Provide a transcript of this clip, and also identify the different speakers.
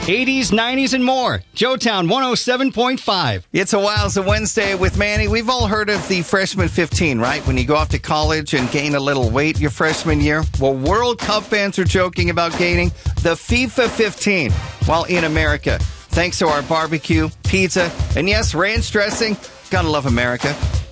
Speaker 1: 80s, 90s, and more. Joetown 107.5.
Speaker 2: It's a Wowza Wednesday with Manny. We've all heard of the freshman 15, right? When you go off to college and gain a little weight your freshman year. Well, World Cup fans are joking about gaining the FIFA 15 while in America. Thanks to our barbecue, pizza, and yes, ranch dressing. Gotta love America.